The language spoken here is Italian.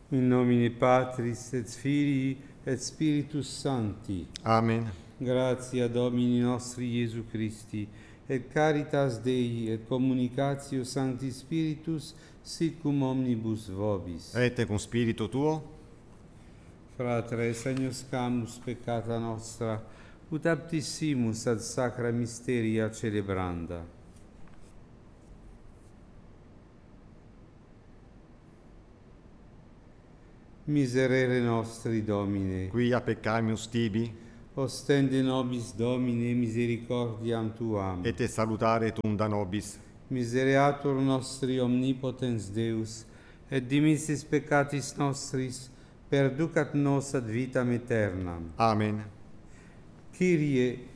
In nomine Patris et Filii et Spiritus Sancti. Amen. Gratia Domini nostri Iesu Christi, et caritas Dei et communicatio Sancti Spiritus, sic cum omnibus vobis. Et cum spiritu tuo, Fratres, agnus camus peccata nostra, ut aptissimus ad sacra mysteria celebranda. Miserere nostri, Domine, quia peccamus tibi, ostende nobis Domine misericordiam Tuam. et salutare tuum da nobis. Misereatur nostri omnipotens Deus, et dimissis peccatis nostris, perducat nos ad vitam aeternam. Amen. Kyrie